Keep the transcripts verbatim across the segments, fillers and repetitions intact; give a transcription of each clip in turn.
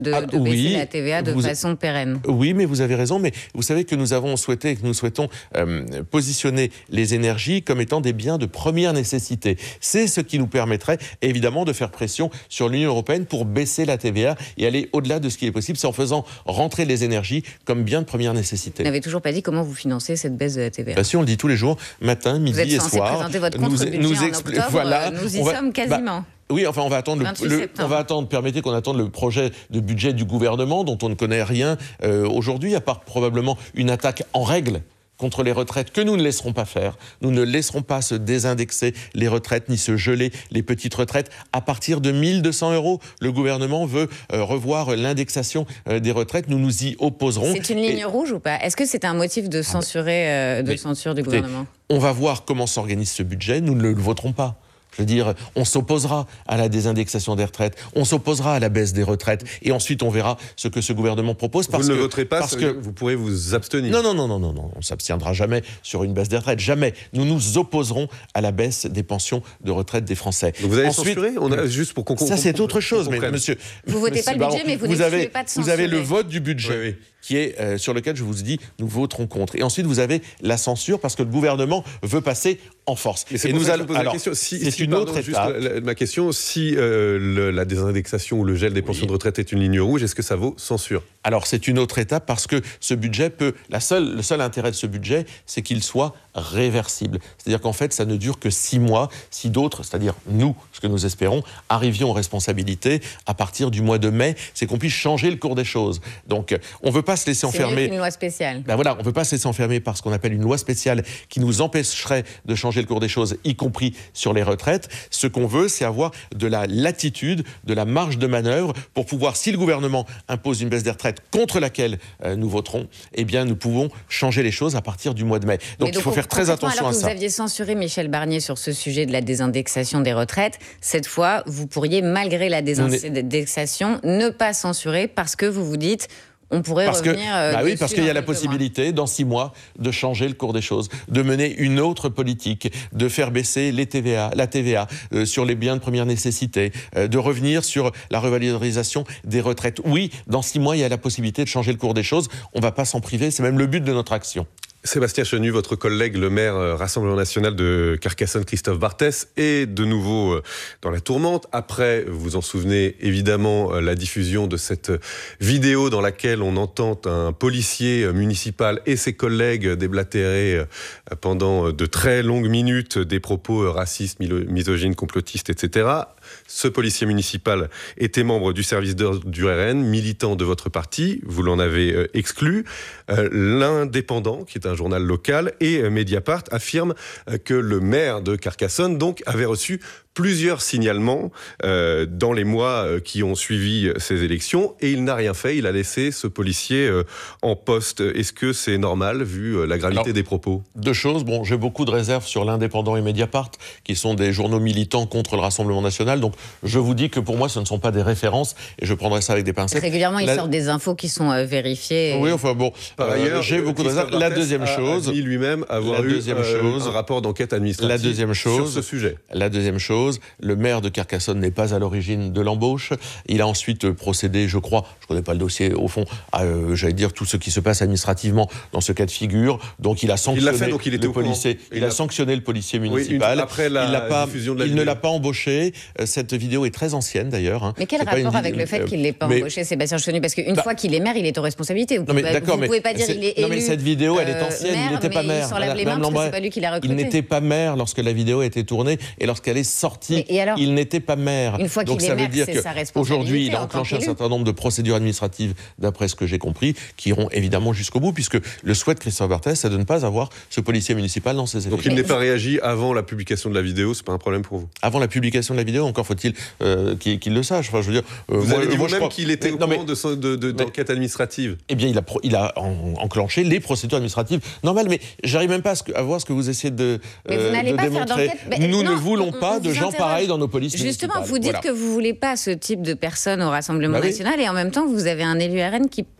de, ah, de baisser oui, la T V A de vous, façon pérenne. Oui, mais vous avez raison, mais vous savez que nous avons souhaité, que nous souhaitons euh, positionner les énergies comme étant des biens de première nécessité. C'est ce qui nous permettrait évidemment de faire pression sur l'Union européenne pour baisser la T V A et aller au-delà de ce qui est possible, c'est en faisant rentrer les énergies comme biens de première nécessité. Vous n'avez toujours pas dit comment vous financez cette baisse de la T V A. Bah si, on le dit tous les jours, matin, midi et soir. Vous êtes censé présenter votre contre-budget nous, nous en expl... octobre, voilà, nous y va... sommes quasiment. Bah, oui, enfin, on va attendre, le, le, on va attendre, permettez qu'on attende le projet de budget du gouvernement dont on ne connaît rien euh, aujourd'hui, à part probablement une attaque en règle contre les retraites que nous ne laisserons pas faire. Nous ne laisserons pas se désindexer les retraites ni se geler les petites retraites. À partir de mille deux cents euros, le gouvernement veut euh, revoir l'indexation euh, des retraites. Nous nous y opposerons. C'est une ligne Et... rouge ou pas? Est-ce que c'est un motif de censurer, euh, de Mais, censure du gouvernement? On va voir comment s'organise ce budget. Nous ne le voterons pas. Je veux dire, on s'opposera à la désindexation des retraites, on s'opposera à la baisse des retraites, et ensuite on verra ce que ce gouvernement propose. Parce vous ne que, le voterez pas, parce que vous pourrez vous abstenir. Non, non, non, non, non, non, on ne s'abstiendra jamais sur une baisse des retraites, jamais. Nous nous opposerons à la baisse des pensions de retraite des Français. Donc vous allez ensuite, censurer on a, juste pour qu'on Ça, c'est autre chose, mais monsieur... Vous ne votez pas le Baron, budget, mais vous, vous n'excluez pas de censurer. Vous avez le vote du budget. Oui, oui. Qui est euh, sur lequel je vous dis nous voterons contre. Et ensuite vous avez la censure parce que le gouvernement veut passer en force. Et c'est et pour nous ça allons. que je pose Alors, la question. Si, c'est si, une pardon, autre juste étape. La, la, ma question, si euh, le, la désindexation ou le gel des pensions oui. de retraite est une ligne rouge, est-ce que ça vaut censure? Alors c'est une autre étape parce que ce budget peut. La seule, le seul intérêt de ce budget, c'est qu'il soit réversible. C'est-à-dire qu'en fait, ça ne dure que six mois. Si d'autres, c'est-à-dire nous, ce que nous espérons, arrivions aux responsabilités à partir du mois de mai, c'est qu'on puisse changer le cours des choses. Donc, on ne veut pas se laisser enfermer. Une loi spéciale. Ben voilà, on ne peut pas se laisser enfermer par ce qu'on appelle une loi spéciale qui nous empêcherait de changer le cours des choses, y compris sur les retraites. Ce qu'on veut, c'est avoir de la latitude, de la marge de manœuvre pour pouvoir, si le gouvernement impose une baisse des retraites contre laquelle euh, nous voterons, eh bien nous pouvons changer les choses à partir du mois de mai. Donc, donc il faut faire très attention à ça. Alors que vous aviez censuré Michel Barnier sur ce sujet de la désindexation des retraites, cette fois, vous pourriez, malgré la désindexation, ne pas censurer parce que vous vous dites... On pourrait parce revenir. Que, euh, bah oui, parce qu'il y a la mois. possibilité, dans six mois, de changer le cours des choses, de mener une autre politique, de faire baisser les T V A, la T V A euh, sur les biens de première nécessité, euh, de revenir sur la revalorisation des retraites. Oui, dans six mois, il y a la possibilité de changer le cours des choses. On ne va pas s'en priver, c'est même le but de notre action. Sébastien Chenu, votre collègue, le maire euh, Rassemblement National de Carcassonne, Christophe Barthès, est de nouveau euh, dans la tourmente. Après, vous vous en souvenez évidemment, euh, la diffusion de cette vidéo dans laquelle on entend un policier euh, municipal et ses collègues déblatérer euh, pendant de très longues minutes des propos euh, racistes, misogynes, complotistes, et cetera. Ce policier municipal était membre du service d'ordre du R N, militant de votre parti, vous l'en avez euh, exclu. Euh, L'Indépendant, qui est un journal local, et euh, Mediapart affirment euh, que le maire de Carcassonne donc, avait reçu plusieurs signalements euh, dans les mois euh, qui ont suivi euh, ces élections, et il n'a rien fait, il a laissé ce policier euh, en poste. Est-ce que c'est normal, vu euh, la gravité Alors, des propos? Deux choses. Bon, j'ai beaucoup de réserves sur l'Indépendant et Mediapart, qui sont des journaux militants contre le Rassemblement National, donc je vous dis que pour moi, ce ne sont pas des références, et je prendrai ça avec des pincettes. Régulièrement, la... ils sortent des infos qui sont euh, vérifiées. Et... Oui, enfin bon, par euh, ailleurs, j'ai beaucoup de réserves. La deuxième a, chose... a dit lui-même avoir la eu deuxième euh, chose, un rapport d'enquête administrative la deuxième chose, sur ce sujet. La deuxième chose, le maire de Carcassonne n'est pas à l'origine de l'embauche. Il a ensuite procédé, je crois, je ne connais pas le dossier au fond, à, euh, j'allais dire, tout ce qui se passe administrativement dans ce cas de figure. Donc il a sanctionné il l'a fait, donc il était le policier. Il, il a, a sanctionné le policier municipal. Oui, une, après la il pas, diffusion de la il vidéo. ne l'a pas embauché. Cette vidéo est très ancienne d'ailleurs. Hein. Mais quel rapport avec le fait qu'il ne l'ait pas mais, embauché, Sébastien Chenu? Parce qu'une bah, fois qu'il est maire, il est aux responsabilités. Vous ne pouvez, pouvez pas dire qu'il est élu. Non mais cette vidéo, elle est ancienne. Maire, il n'était pas maire. Il s'en lave les mains parce que c'est pas lui qui l'a recruté. Il n'était pas maire lorsque la vidéo a été tournée et lorsqu'elle est sortie. Il n'était pas maire. Une fois qu'il est maire, c'est sa responsabilité. Aujourd'hui, il a enclenché un certain nombre de procédures administratives, d'après ce que j'ai compris, qui iront évidemment jusqu'au bout, puisque le souhait de Christophe Barthès, c'est de ne pas avoir ce policier municipal dans ses effectifs. Donc il n'ait pas réagi avant la publication de la vidéo, c'est pas un problème pour vous? Avant la publication de la vidéo, encore faut-il euh, qu'il, qu'il le sache. Enfin, je veux dire, euh, vous moi, avez dit moi, vous-même crois... qu'il était mais, au non, courant mais, de, de, de, mais, d'enquête administrative. Eh bien, il a, il a en, enclenché les procédures administratives normales, mais j'arrive même pas à, ce que, à voir ce que vous essayez de, mais vous euh, de pas démontrer. Faire mais, Nous non, ne voulons on, pas on de gens interroge. pareils dans nos polices Justement, municipales. vous dites voilà. que vous voulez pas ce type de personnes au Rassemblement bah oui. national, et en même temps, vous avez un élu R N qui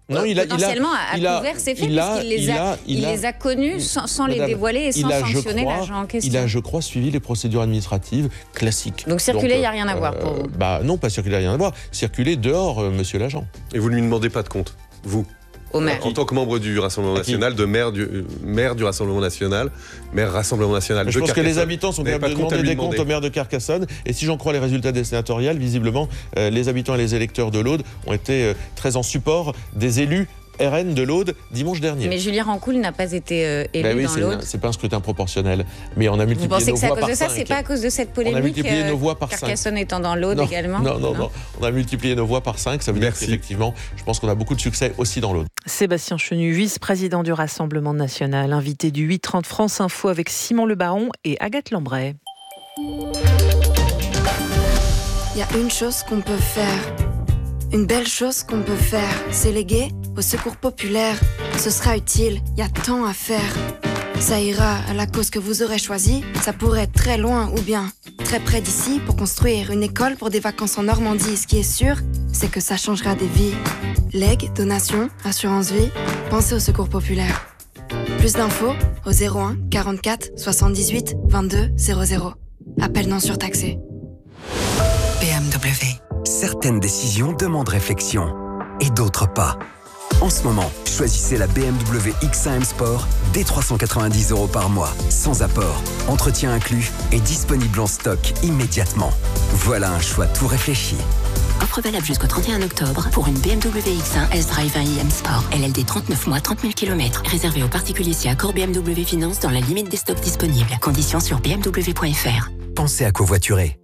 non, il a, potentiellement il a, a couvert ces faits, puisqu'il les, a, il a, les a connus sans, sans madame, les dévoiler et sans a, sanctionner crois, l'agent en question. Il a, je crois, suivi les procédures administratives classiques. Donc circuler, il n'y a rien à euh, voir pour vous bah, Non, pas circuler, il n'y a rien à voir. Circuler dehors, euh, monsieur l'agent. Et vous ne lui demandez pas de compte, vous ? Au maire. En tant que membre du Rassemblement National, de maire du, euh, maire du Rassemblement National, maire Rassemblement National. Je pense que les habitants sont capables de demander des comptes au maire de Carcassonne. Et si j'en crois les résultats des sénatoriales, visiblement, euh, les habitants et les électeurs de l'Aude ont été euh, très en support des élus R N de l'Aude dimanche dernier. Mais Julien Rancoul n'a pas été euh, élu ben oui, dans l'Aude. C'est pas un scrutin proportionnel, mais on a multiplié nos voix par cinq. Vous pensez que c'est à cause de ça, c'est pas à cause de cette polémique? On a multiplié nos voix par cinq. Carcassonne étant dans l'Aude également. Non, non, non, non. On a multiplié nos voix par cinq. Ça veut Merci. dire qu'effectivement, je pense qu'on a beaucoup de succès aussi dans l'Aude. Sébastien Chenu, vice-président du Rassemblement National, invité du huit trente France Info avec Simon Le Baron et Agathe Lambray. Il y a une chose qu'on peut faire. Une belle chose qu'on peut faire, c'est léguer au secours populaire. Ce sera utile, il y a tant à faire. Ça ira à la cause que vous aurez choisie. Ça pourrait être très loin ou bien très près d'ici pour construire une école pour des vacances en Normandie. Ce qui est sûr, c'est que ça changera des vies. Legs, donations, assurance vie, pensez au secours populaire. Plus d'infos au zéro un quarante-quatre soixante-dix-huit vingt-deux zéro zéro. Appel non surtaxé. B M W. Certaines décisions demandent réflexion et d'autres pas. En ce moment, choisissez la B M W X un M Sport dès trois cent quatre-vingt-dix euros par mois, sans apport, entretien inclus et disponible en stock immédiatement. Voilà un choix tout réfléchi. Offre valable jusqu'au trente et un octobre pour une B M W X un S-Drive un i M Sport. L L D trente-neuf mois, trente mille kilomètres. Réservé aux particuliers si accord B M W Finance dans la limite des stocks disponibles. Conditions sur b m w point f r. Pensez à covoiturer.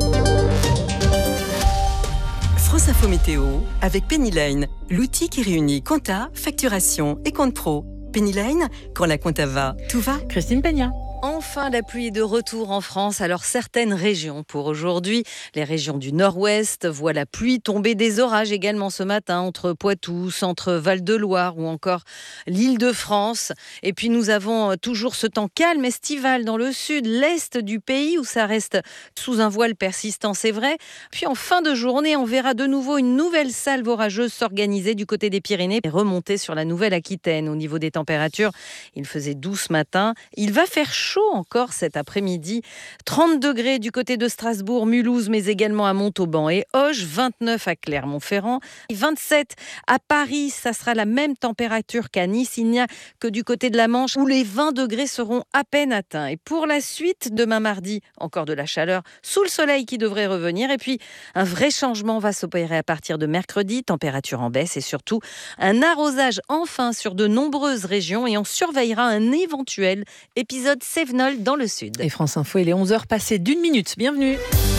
France Info Météo avec Pennyline, l'outil qui réunit compta, facturation et compte pro. Pennyline, quand la compta va, tout va. Christine Peña. Enfin, la pluie est de retour en France. Alors, certaines régions pour aujourd'hui. Les régions du nord-ouest voient la pluie tomber, des orages également ce matin entre Poitou, centre Val-de-Loire ou encore l'Île-de-France. Et puis, nous avons toujours ce temps calme estival dans le sud, l'est du pays où ça reste sous un voile persistant, c'est vrai. Puis, en fin de journée, on verra de nouveau une nouvelle salve orageuse s'organiser du côté des Pyrénées et remonter sur la Nouvelle-Aquitaine. Au niveau des températures, il faisait doux ce matin. Il va faire chaud encore cet après-midi. trente degrés du côté de Strasbourg, Mulhouse, mais également à Montauban et Auch. vingt-neuf à Clermont-Ferrand. vingt-sept à Paris. Ça sera la même température qu'à Nice. Il n'y a que du côté de la Manche où les vingt degrés seront à peine atteints. Et pour la suite, demain mardi, encore de la chaleur sous le soleil qui devrait revenir. Et puis, un vrai changement va s'opérer à partir de mercredi. Température en baisse et surtout un arrosage enfin sur de nombreuses régions. Et on surveillera un éventuel épisode Cévenol dans le sud. Et France Info, il est onze heures passées d'une minute. Bienvenue.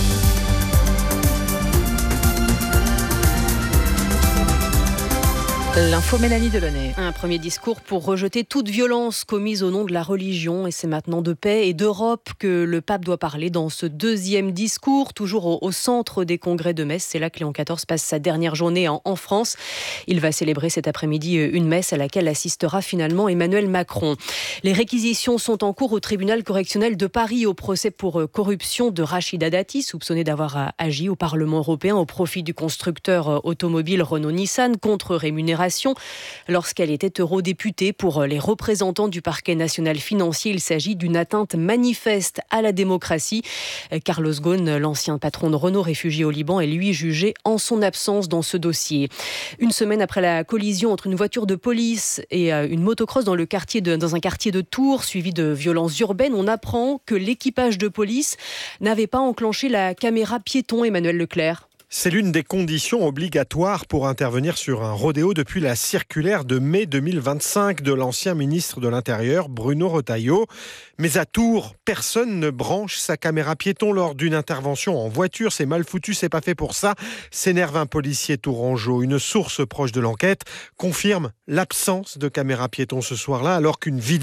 L'info Mélanie Delaunay. Un premier discours pour rejeter toute violence commise au nom de la religion. Et c'est maintenant de paix et d'Europe que le pape doit parler dans ce deuxième discours, toujours au, au centre des congrès de Metz. C'est là que Léon quatorze passe sa dernière journée en, en France. Il va célébrer cet après-midi une messe à laquelle assistera finalement Emmanuel Macron. Les réquisitions sont en cours au tribunal correctionnel de Paris au procès pour corruption de Rachida Dati, soupçonné d'avoir agi au Parlement européen au profit du constructeur automobile Renault-Nissan contre rémunération lorsqu'elle était eurodéputée. Pour les représentants du parquet national financier, il s'agit d'une atteinte manifeste à la démocratie. Carlos Ghosn, l'ancien patron de Renault réfugié au Liban, est lui jugé en son absence dans ce dossier. Une semaine après la collision entre une voiture de police et une motocross dans, le quartier de, dans un quartier de Tours, suivi de violences urbaines, on apprend que l'équipage de police n'avait pas enclenché la caméra piéton. Emmanuel Leclerc. C'est l'une des conditions obligatoires pour intervenir sur un rodéo depuis la circulaire de mai deux mille vingt-cinq de l'ancien ministre de l'Intérieur, Bruno Retailleau. Mais à Tours, personne ne branche sa caméra piéton lors d'une intervention en voiture. C'est mal foutu, c'est pas fait pour ça, s'énerve un policier tourangeau. Une source proche de l'enquête confirme l'absence de caméra piéton ce soir-là, alors qu'une vidéo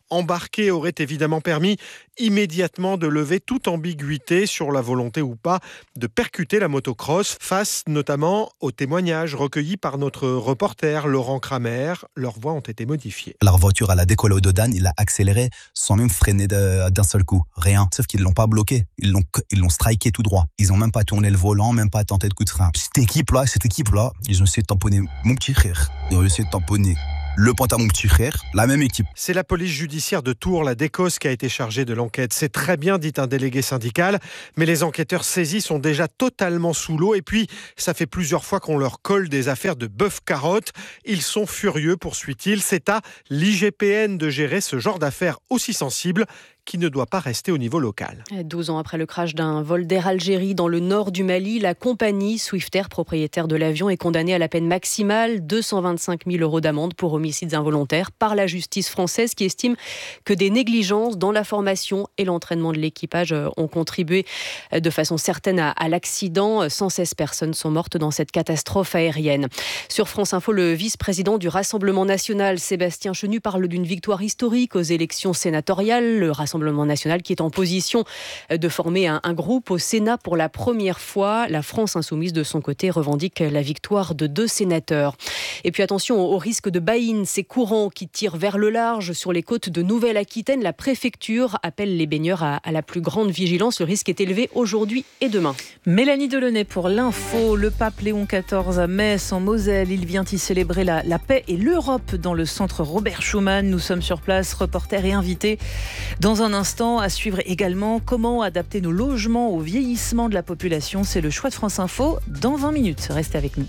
embarqués auraient évidemment permis immédiatement de lever toute ambiguïté sur la volonté ou pas de percuter la motocross, face notamment aux témoignages recueillis par notre reporter Laurent Kramer. Leurs voix ont été modifiées. Leur voiture, elle a décollé au Dodane, il a accéléré sans même freiner de, d'un seul coup. Rien. Sauf qu'ils l'ont pas bloqué. Ils l'ont, ils l'ont striké tout droit. Ils ont même pas tourné le volant, même pas tenté de coup de frein. Cette équipe-là, cette équipe-là, ils ont essayé de tamponner mon petit frère. Ils ont essayé de tamponner le pointe à mon petit frère, la même équipe. C'est la police judiciaire de Tours, la Décosse, qui a été chargée de l'enquête. C'est très bien, dit un délégué syndical, mais les enquêteurs saisis sont déjà totalement sous l'eau. Et puis, ça fait plusieurs fois qu'on leur colle des affaires de bœuf-carotte. Ils sont furieux, poursuit-il. C'est à l'I G P N de gérer ce genre d'affaires aussi sensibles, qui ne doit pas rester au niveau local. douze ans après le crash d'un vol d'Air Algérie dans le nord du Mali, la compagnie Swiftair, propriétaire de l'avion, est condamnée à la peine maximale, deux cent vingt-cinq mille euros d'amende pour homicides involontaires, par la justice française, qui estime que des négligences dans la formation et l'entraînement de l'équipage ont contribué de façon certaine à, à l'accident. cent seize personnes sont mortes dans cette catastrophe aérienne. Sur France Info, le vice-président du Rassemblement national, Sébastien Chenu, parle d'une victoire historique aux élections sénatoriales. Le Rassemblement national qui est en position de former un, un groupe au Sénat pour la première fois. La France insoumise, de son côté, revendique la victoire de deux sénateurs. Et puis attention au risque de baïne, ces courants qui tirent vers le large sur les côtes de Nouvelle-Aquitaine. La préfecture appelle les baigneurs à, à la plus grande vigilance. Le risque est élevé aujourd'hui et demain. Mélanie Delaunay pour l'info. Le pape Léon quatorze à Metz, en Moselle. Il vient y célébrer la, la paix et l'Europe dans le centre Robert Schuman. Nous sommes sur place, reporters et invités. Dans un instant, à suivre également comment adapter nos logements au vieillissement de la population. C'est le choix de France Info dans vingt minutes. Restez avec nous.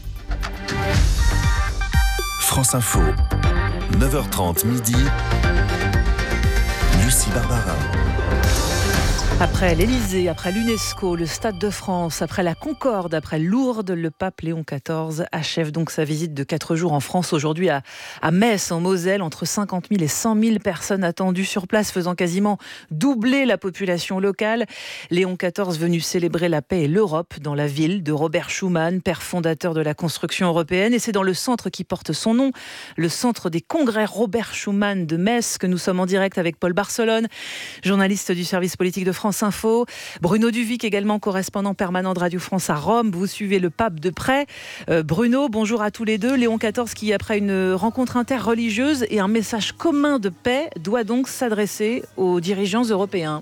France Info, neuf heures trente midi, Lucie Barbara. Après l'Élysée, après l'UNESCO, le Stade de France, après la Concorde, après Lourdes, le pape Léon quatorze achève donc sa visite de quatre jours en France. Aujourd'hui à, à Metz, en Moselle, entre cinquante mille et cent mille personnes attendues sur place, faisant quasiment doubler la population locale. Léon quatorze venu célébrer la paix et l'Europe dans la ville de Robert Schuman, père fondateur de la construction européenne. Et c'est dans le centre qui porte son nom, le centre des congrès Robert Schuman de Metz, que nous sommes en direct avec Paul Barcelone, journaliste du service politique de France Info. Bruno Duvic, également correspondant permanent de Radio France à Rome. Vous suivez le pape de près. Euh, Bruno, bonjour à tous les deux. Léon quatorze qui, après une rencontre interreligieuse et un message commun de paix, doit donc s'adresser aux dirigeants européens.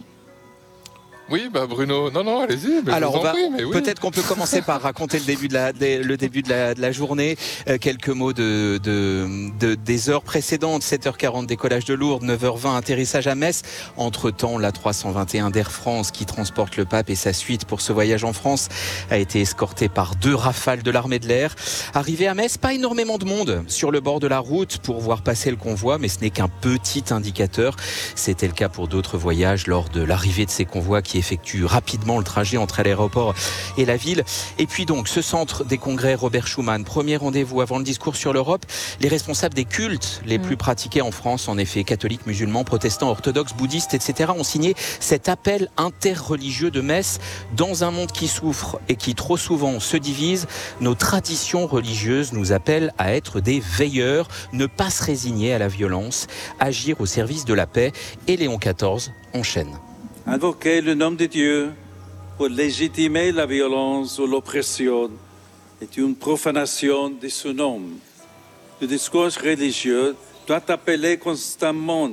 Oui, bah Bruno, non, non, allez-y. Mais Alors, on va, prie, mais oui. peut-être qu'on peut commencer par raconter le début de la, de, le début de la, de la journée. Euh, quelques mots de, de, de, des heures précédentes. sept heures quarante, décollage de Lourdes. neuf heures vingt, atterrissage à Metz. Entre-temps, la trois cent vingt et un d'Air France, qui transporte le pape et sa suite pour ce voyage en France, a été escorté par deux rafales de l'armée de l'air. Arrivé à Metz, pas énormément de monde sur le bord de la route pour voir passer le convoi, mais ce n'est qu'un petit indicateur. C'était le cas pour d'autres voyages lors de l'arrivée de ces convois qui effectue rapidement le trajet entre l'aéroport et la ville. Et puis donc, ce centre des congrès Robert Schuman, premier rendez-vous avant le discours sur l'Europe. Les responsables des cultes les mmh. plus pratiqués en France, en effet, catholiques, musulmans, protestants, orthodoxes, bouddhistes, et cetera, ont signé cet appel interreligieux de Metz. Dans un monde qui souffre et qui trop souvent se divise, nos traditions religieuses nous appellent à être des veilleurs, ne pas se résigner à la violence, agir au service de la paix. Et Léon quatorze enchaîne. Invoquer le nom de Dieu pour légitimer la violence ou l'oppression est une profanation de son nom. Le discours religieux doit appeler constamment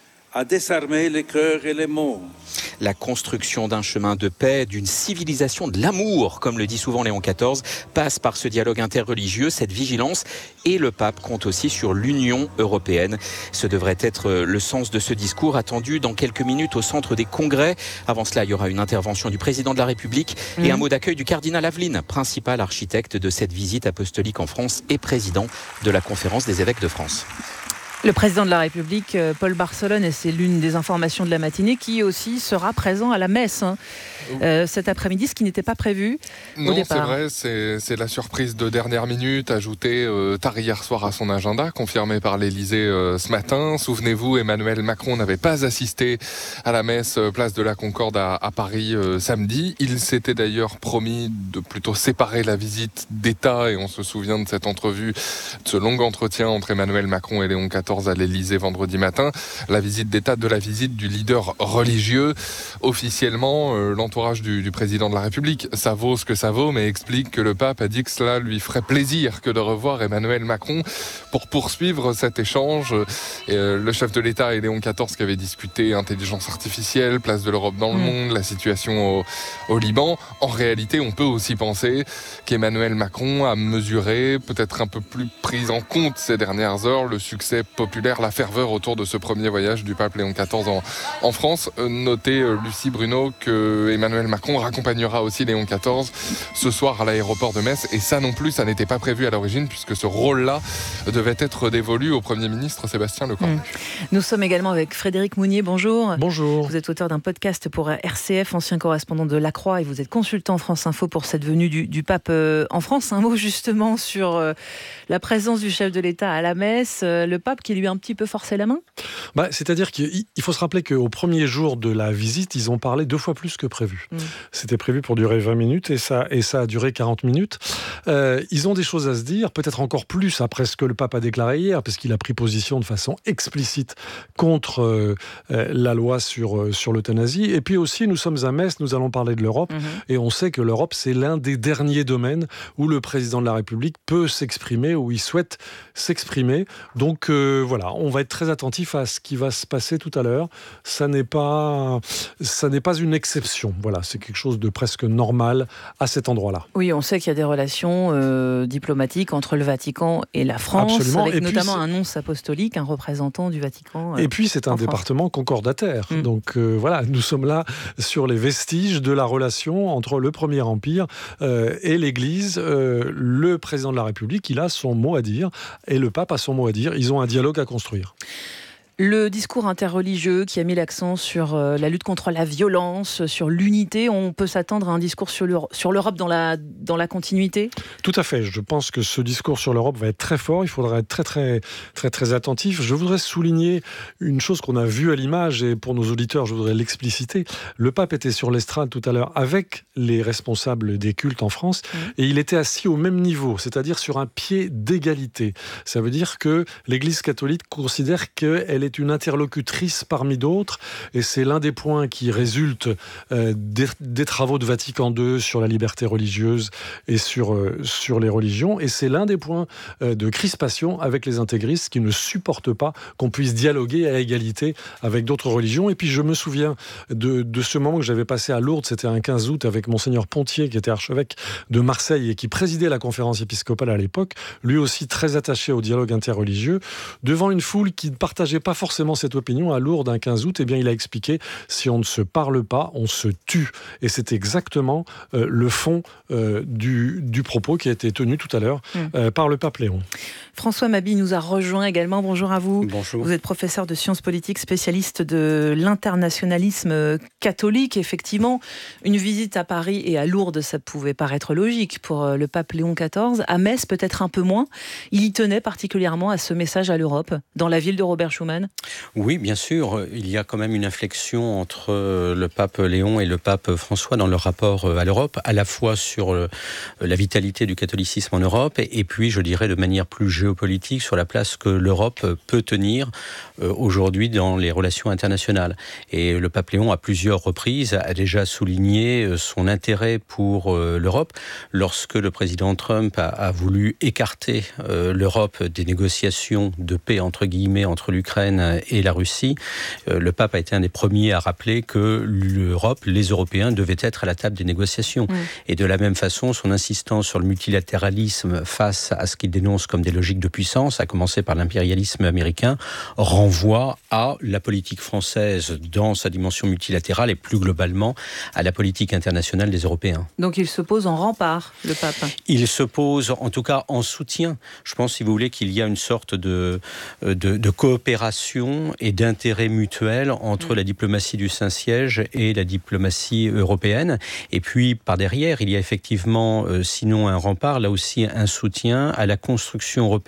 à désarmer les cœurs et les mots. La construction d'un chemin de paix, d'une civilisation de l'amour, comme le dit souvent Léon quatorze, passe par ce dialogue interreligieux, cette vigilance, et le pape compte aussi sur l'Union européenne. Ce devrait être le sens de ce discours attendu dans quelques minutes au centre des congrès. Avant cela, il y aura une intervention du président de la République mmh. et un mot d'accueil du cardinal Aveline, principal architecte de cette visite apostolique en France et président de la Conférence des évêques de France. Le président de la République, Paul Barcelone, et c'est l'une des informations de la matinée, qui aussi sera présent à la messe hein, euh, cet après-midi, ce qui n'était pas prévu non, au départ. Non, c'est vrai, c'est, c'est la surprise de dernière minute, ajoutée euh, tard hier soir à son agenda, confirmée par l'Élysée euh, ce matin. Souvenez-vous, Emmanuel Macron n'avait pas assisté à la messe euh, place de la Concorde à, à Paris euh, samedi. Il s'était d'ailleurs promis de plutôt séparer la visite d'État, et on se souvient de cette entrevue, de ce long entretien entre Emmanuel Macron et Léon quatorze quatorze à l'Elysée vendredi matin. La visite d'État de la visite du leader religieux. Officiellement, euh, l'entourage du, du président de la République, ça vaut ce que ça vaut, mais explique que le pape a dit que cela lui ferait plaisir que de revoir Emmanuel Macron pour poursuivre cet échange. Et, euh, le chef de l'État et Léon quatorze qui avait discuté intelligence artificielle, place de l'Europe dans le mmh. monde, la situation au, au Liban. En réalité, on peut aussi penser qu'Emmanuel Macron a mesuré, peut-être un peu plus pris en compte ces dernières heures, le succès populaire, la ferveur autour de ce premier voyage du pape Léon quatorze en, en France. Euh, notez, euh, Lucie Bruno, que Emmanuel Macron raccompagnera aussi Léon quatorze ce soir à l'aéroport de Metz. Et ça non plus, ça n'était pas prévu à l'origine, puisque ce rôle-là devait être dévolu au Premier ministre Sébastien Lecornu. Mmh. Nous sommes également avec Frédéric Mounier. Bonjour. Bonjour. Vous êtes auteur d'un podcast pour R C F, ancien correspondant de La Croix, et vous êtes consultant France Info pour cette venue du, du pape euh, en France. Un mot justement sur euh, la présence du chef de l'État à la messe, euh, le pape qui lui a un petit peu forcé la main. Bah, c'est-à-dire qu'il faut se rappeler qu'au premier jour de la visite, ils ont parlé deux fois plus que prévu. Mmh. C'était prévu pour durer vingt minutes et ça, et ça a duré quarante minutes. Euh, ils ont des choses à se dire, peut-être encore plus après ce que le pape a déclaré hier, parce qu'il a pris position de façon explicite contre euh, la loi sur, euh, sur l'euthanasie. Et puis aussi, nous sommes à Metz, nous allons parler de l'Europe, mmh. et on sait que l'Europe, c'est l'un des derniers domaines où le président de la République peut s'exprimer, où il souhaite s'exprimer. Donc euh, voilà, on va être très attentif à ce qui va se passer tout à l'heure. Ça n'est pas, ça n'est pas une exception. Voilà, c'est quelque chose de presque normal à cet endroit-là. Oui, on sait qu'il y a des relations euh, diplomatiques entre le Vatican et la France, Absolument. avec et notamment puis, un nonce apostolique, un représentant du Vatican. Euh, et puis c'est un département France. concordataire. Mmh. Donc euh, voilà, nous sommes là sur les vestiges de la relation entre le Premier Empire euh, et l'Église. Euh, le président de la République, il a son mot à dire et le pape a son mot à dire. Ils ont un dialogue à construire. Le discours interreligieux qui a mis l'accent sur la lutte contre la violence, sur l'unité, on peut s'attendre à un discours sur l'Europe dans la, dans la continuité ? Tout à fait. Je pense que ce discours sur l'Europe va être très fort. Il faudra être très, très, très, très attentif. Je voudrais souligner une chose qu'on a vue à l'image, et pour nos auditeurs, je voudrais l'expliciter. Le pape était sur l'estrade tout à l'heure avec les responsables des cultes en France, mmh. et il était assis au même niveau, c'est-à-dire sur un pied d'égalité. Ça veut dire que l'Église catholique considère qu'elle est une interlocutrice parmi d'autres, et c'est l'un des points qui résulte euh, des, des travaux de Vatican deux sur la liberté religieuse et sur, euh, sur les religions, et c'est l'un des points euh, de crispation avec les intégristes qui ne supportent pas qu'on puisse dialoguer à égalité avec d'autres religions. Et puis je me souviens de, de ce moment que j'avais passé à Lourdes, c'était un quinze août, avec Monseigneur Pontier, qui était archevêque de Marseille et qui présidait la conférence épiscopale à l'époque, lui aussi très attaché au dialogue interreligieux, devant une foule qui ne partageait pas forcément cette opinion. À Lourdes, un quinze août, eh bien, il a expliqué, si on ne se parle pas, on se tue. Et c'est exactement euh, le fond euh, du, du propos qui a été tenu tout à l'heure mmh. euh, par le pape Léon. François Mabille nous a rejoint également. Bonjour à vous. Bonjour. Vous êtes professeur de sciences politiques, spécialiste de l'internationalisme catholique. Effectivement, une visite à Paris et à Lourdes, ça pouvait paraître logique pour le pape Léon quatorze. À Metz, peut-être un peu moins. Il y tenait particulièrement à ce message à l'Europe, dans la ville de Robert Schuman. Oui, bien sûr. Il y a quand même une inflexion entre le pape Léon et le pape François dans leur rapport à l'Europe, à la fois sur la vitalité du catholicisme en Europe, et puis, je dirais, de manière plus géopolitique, sur la place que l'Europe peut tenir aujourd'hui dans les relations internationales. Et le pape Léon, à plusieurs reprises, a déjà souligné son intérêt pour l'Europe. Lorsque le président Trump a, a voulu écarter l'Europe des négociations de paix, entre guillemets, entre l'Ukraine et la Russie, le pape a été un des premiers à rappeler que l'Europe, les Européens, devaient être à la table des négociations. Mmh. Et de la même façon, son insistance sur le multilatéralisme face à ce qu'il dénonce comme des logiques de puissance, à commencer par l'impérialisme américain, renvoie à la politique française dans sa dimension multilatérale et plus globalement à la politique internationale des Européens. Donc il se pose en rempart, le pape. Il se pose en tout cas en soutien. Je pense, si vous voulez, qu'il y a une sorte de, de, de coopération et d'intérêt mutuel entre mmh. la diplomatie du Saint-Siège et la diplomatie européenne. Et puis, par derrière, il y a effectivement, euh, sinon un rempart, là aussi un soutien à la construction européenne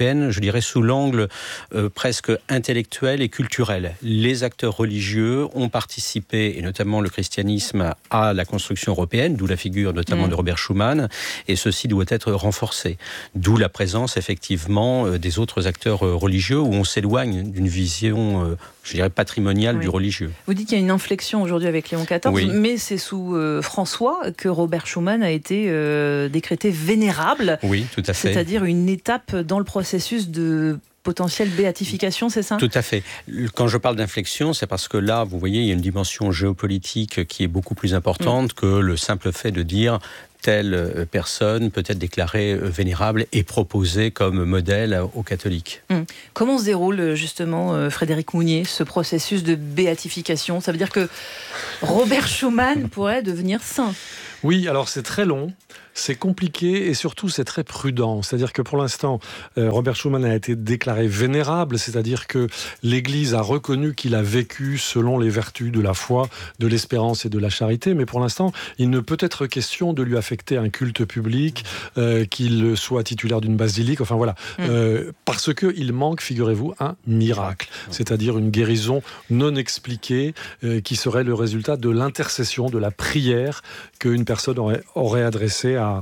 européenne, je dirais sous l'angle euh, presque intellectuel et culturel. Les acteurs religieux ont participé, et notamment le christianisme, à la construction européenne, d'où la figure notamment mmh. de Robert Schuman, et ceci doit être renforcé. D'où la présence effectivement euh, des autres acteurs euh, religieux, où on s'éloigne d'une vision, euh, je dirais, patrimoniale oui. du religieux. Vous dites qu'il y a une inflexion aujourd'hui avec Léon quatorze, oui. mais c'est sous euh, François que Robert Schuman a été euh, décrété vénérable. Oui, tout à fait. C'est-à-dire une étape dans le processus de potentielle béatification, c'est ça ? Tout à fait. Quand je parle d'inflexion, c'est parce que là, vous voyez, il y a une dimension géopolitique qui est beaucoup plus importante mmh. que le simple fait de dire telle personne peut être déclarée vénérable et proposée comme modèle aux catholiques. Mmh. Comment se déroule justement, Frédéric Mounier, ce processus de béatification ? Ça veut dire que Robert Schuman pourrait devenir saint ? Oui, alors c'est très long, c'est compliqué et surtout c'est très prudent. C'est-à-dire que pour l'instant, euh, Robert Schuman a été déclaré vénérable, c'est-à-dire que l'Église a reconnu qu'il a vécu selon les vertus de la foi, de l'espérance et de la charité, mais pour l'instant, il ne peut être question de lui affecter un culte public, euh, qu'il soit titulaire d'une basilique, enfin voilà, mmh. euh, parce qu'il manque, figurez-vous, un miracle, c'est-à-dire une guérison non expliquée euh, qui serait le résultat de l'intercession, de la prière qu'une personne aurait, aurait adressée à,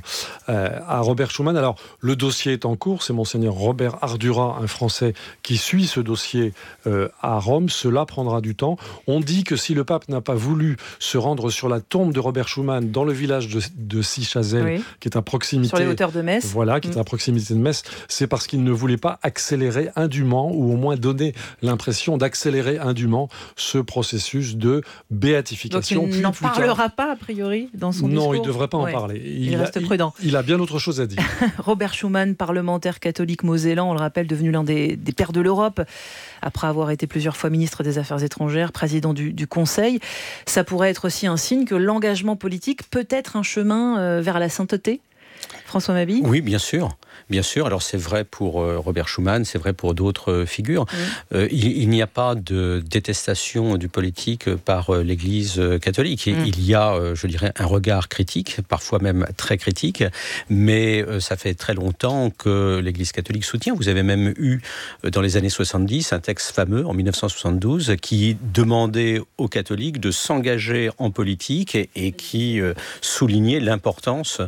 à Robert Schuman. Alors, le dossier est en cours, c'est monseigneur Robert Ardura, un Français, qui suit ce dossier euh, à Rome. Cela prendra du temps. On dit que si le pape n'a pas voulu se rendre sur la tombe de Robert Schuman dans le village de, de Sichazel, oui. qui est à proximité... Sur les hauteurs de Metz. Voilà, qui mmh. est à proximité de Metz, c'est parce qu'il ne voulait pas accélérer indûment, ou au moins donner l'impression d'accélérer indûment ce processus de béatification. Donc il n'en parlera pas, a priori, dans son non, discours. Non, il ne devrait pas en ouais. parler. Il, il reste a, prudent. Il, il a bien autre chose à dire. Robert Schuman, parlementaire catholique mosellan, on le rappelle, devenu l'un des, des pères de l'Europe, après avoir été plusieurs fois ministre des Affaires étrangères, président du, du Conseil. Ça pourrait être aussi un signe que l'engagement politique peut être un chemin euh, vers la sainteté ? François Mabille ? Oui, bien sûr. Bien sûr, alors c'est vrai pour euh, Robert Schuman, c'est vrai pour d'autres euh, figures. Mmh. Euh, il, il n'y a pas de détestation du politique par euh, l'Église catholique. Mmh. Il y a, euh, je dirais, un regard critique, parfois même très critique, mais euh, ça fait très longtemps que l'Église catholique soutient. Vous avez même eu, euh, dans les années soixante-dix, un texte fameux, en dix-neuf cent soixante-douze, qui demandait aux catholiques de s'engager en politique et, et qui euh, soulignait l'importance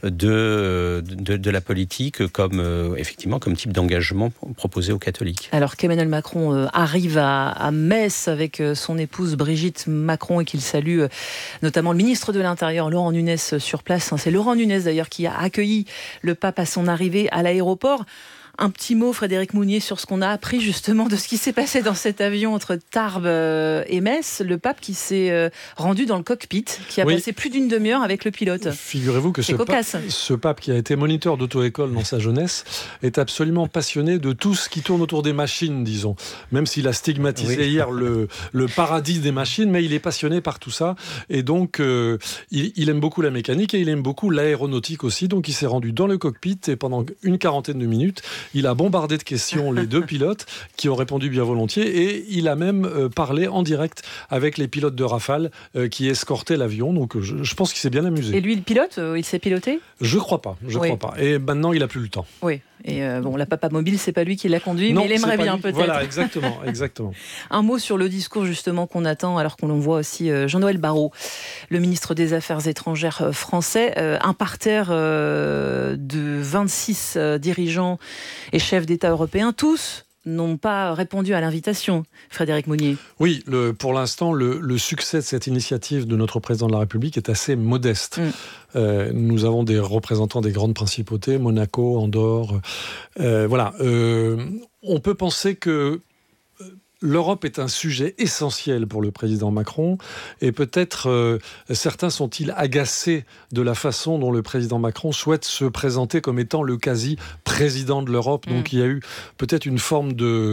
de, de, de la politique comme euh, effectivement comme type d'engagement proposé aux catholiques. Alors qu'Emmanuel Macron euh, arrive à, à Metz avec euh, son épouse Brigitte Macron et qu'il salue euh, notamment le ministre de l'Intérieur Laurent Nunez sur place. C'est Laurent Nunez d'ailleurs qui a accueilli le pape à son arrivée à l'aéroport. Un petit mot, Frédéric Mounier, sur ce qu'on a appris justement de ce qui s'est passé dans cet avion entre Tarbes et Metz. Le pape qui s'est rendu dans le cockpit, qui a oui. passé plus d'une demi-heure avec le pilote. Figurez-vous que ce pape, ce pape qui a été moniteur d'auto-école dans sa jeunesse est absolument passionné de tout ce qui tourne autour des machines, disons. Même s'il a stigmatisé oui. hier le, le paradis des machines, mais il est passionné par tout ça. Et donc, euh, il, il aime beaucoup la mécanique et il aime beaucoup l'aéronautique aussi. Donc, il s'est rendu dans le cockpit et pendant une quarantaine de minutes, il a bombardé de questions les deux pilotes qui ont répondu bien volontiers et il a même euh, parlé en direct avec les pilotes de Rafale euh, qui escortaient l'avion. Donc je, je pense qu'il s'est bien amusé. Et lui, le pilote, euh, il s'est piloté ? Je crois pas, je oui. crois pas. Et maintenant, il a plus le temps. Oui. Et euh, bon, la papa mobile, c'est pas lui qui l'a conduit, non, mais il aimerait bien lui. peut-être. Voilà, exactement, exactement. Un mot sur le discours justement qu'on attend, alors qu'on voit aussi euh, Jean-Noël Barrot, le ministre des Affaires étrangères euh, français, euh, un parterre euh, de vingt-six euh, dirigeants et chefs d'État européens, tous n'ont pas répondu à l'invitation, Frédéric Mounier. Oui, le, pour l'instant, le, le succès de cette initiative de notre président de la République est assez modeste. Mm. Euh, nous avons des représentants des grandes principautés, Monaco, Andorre. Euh, voilà. Euh, on peut penser que l'Europe est un sujet essentiel pour le président Macron et peut-être euh, certains sont-ils agacés de la façon dont le président Macron souhaite se présenter comme étant le quasi-président de l'Europe. Mmh. Donc il y a eu peut-être une forme de...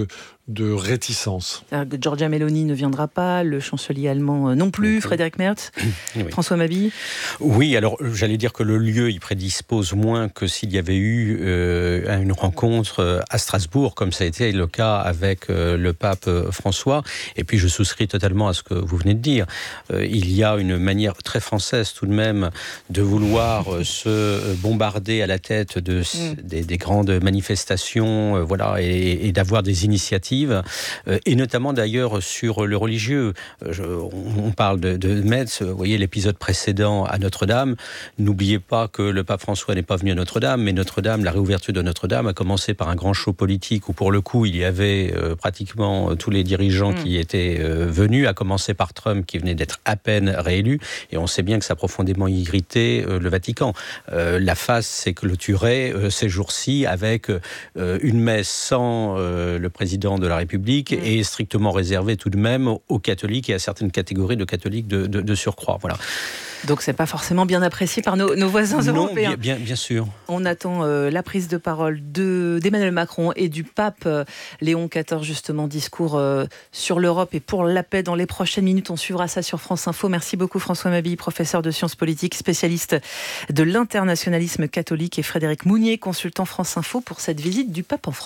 de réticence. Giorgia Meloni ne viendra pas, le chancelier allemand non plus, Frédéric Merz, oui. François Mabille. Oui, alors j'allais dire que le lieu il prédispose moins que s'il y avait eu euh, une rencontre à Strasbourg, comme ça a été le cas avec euh, le pape François. Et puis je souscris totalement à ce que vous venez de dire. Euh, il y a une manière très française tout de même de vouloir euh, se bombarder à la tête de, mm. des, des grandes manifestations, euh, voilà, et, et d'avoir des initiatives, euh, et notamment d'ailleurs sur le religieux. Euh, je, on, on parle de, de Metz, vous voyez l'épisode précédent à Notre-Dame. N'oubliez pas que le pape François n'est pas venu à Notre-Dame, mais Notre-Dame, la réouverture de Notre-Dame a commencé par un grand show politique où pour le coup il y avait euh, pratiquement tous les dirigeants mm. qui étaient euh, venus, à commencer par Trump qui venait d'être à peine réélu, et on sait bien que ça a profondément irrité euh, le Vatican. Euh, la face s'est clôturée euh, ces jours-ci avec euh, une messe sans euh, le président de la République mmh. et strictement réservée tout de même aux catholiques et à certaines catégories de catholiques de, de, de surcroît. Voilà. Donc c'est pas forcément bien apprécié par nos, nos voisins non, européens. Bien, bien, bien sûr. On attend euh, la prise de parole de, d'Emmanuel Macron et du pape euh, Léon quatorze, justement, discours euh, sur l'Europe et pour la paix dans les prochaines minutes. On suivra ça sur France Info. Merci beaucoup François Mabille, professeur de sciences politiques, spécialiste de l'internationalisme catholique, et Frédéric Mounier, consultant France Info pour cette visite du pape en France.